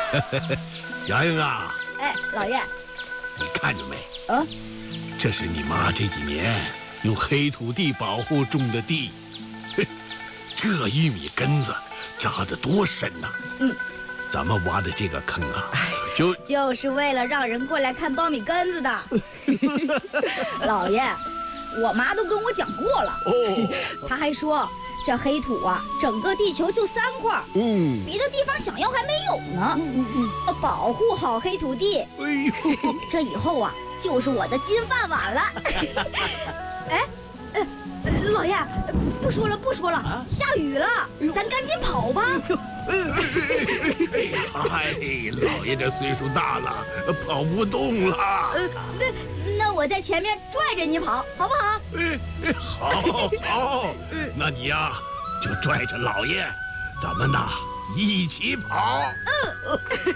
杨英啊， 哎，老爷， 你看着没？ 啊， 这是你妈这几年用黑土地保护种的地，这玉米根子扎得多深呐！咱们挖的这个坑啊， 就是为了让人过来看苞米根子的。老爷，我妈都跟我讲过了。她还说。这黑土啊，整个地球就3块，别的地方想要还没有呢。保护好黑土地，这以后啊，就是我的金饭碗了。老爷，不说了，下雨了，咱赶紧跑吧。 哎，老爷这岁数大了，跑不动了。 那我在前面拽着你跑，好不好？ 好，那你呀就拽着老爷，咱们呐一起跑。